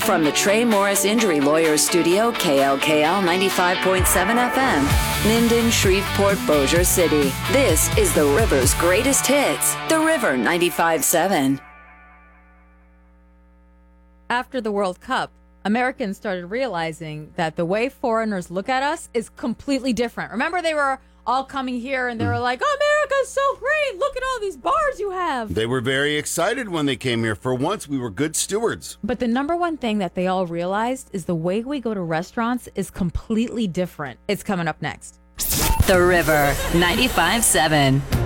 From the Trey Morris Injury Lawyers Studio, KLKL 95.7 FM, Minden, Shreveport, Bossier City. This is the River's greatest hits. The River 95.7. After the World Cup, Americans started realizing that the way foreigners look at us is completely different. Remember, they were all coming here and they were like, oh, America's so great. Look at all these bars you have. They were very excited when they came here. For once, we were good stewards. But the number one thing that they all realized is the way we go to restaurants is completely different. It's coming up next. The River 95.7.